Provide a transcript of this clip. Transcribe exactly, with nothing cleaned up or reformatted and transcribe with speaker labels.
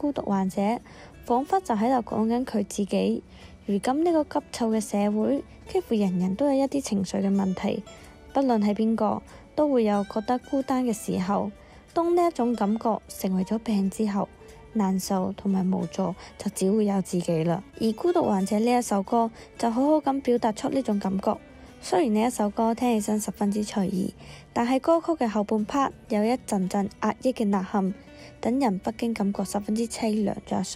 Speaker 1: 孤獨患者，彷彿就喺度講緊佢自己。如今呢個急湊嘅社會，幾乎人人都有一啲情緒嘅問題，不論係邊個，都會有覺得孤單嘅時候。當呢一種感覺成為咗病之後，難受同埋無助就只會有自己啦。而孤獨患者呢一首歌就好好咁表達出呢種感覺。雖然呢一首歌聽起身十分之隨意，但係歌曲嘅後半 part 有一陣陣壓抑嘅吶喊，等人不禁感覺十分之淒涼，仲有